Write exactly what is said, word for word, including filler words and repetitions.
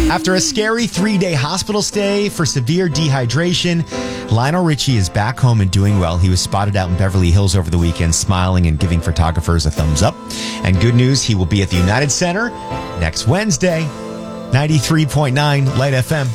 After a scary three-day hospital stay for severe dehydration, Lionel Richie is back home and doing well. He was spotted out in Beverly Hills over the weekend, smiling and giving photographers a thumbs up. And good news, he will be at the United Center next Wednesday. ninety-three point nine Light F M.